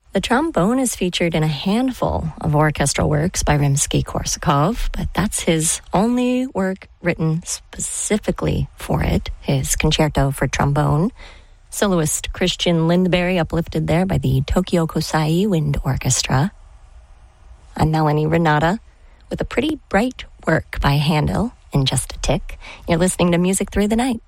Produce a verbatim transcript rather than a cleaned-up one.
The trombone is featured in a handful of orchestral works by Rimsky-Korsakov, but that's his only work written specifically for it, his Concerto for Trombone. Soloist Christian Lindberg uplifted there by the Tokyo Kosai Wind Orchestra. I'm Melanie Renata with a pretty bright work by Handel in just a tick. You're listening to Music Through the Night.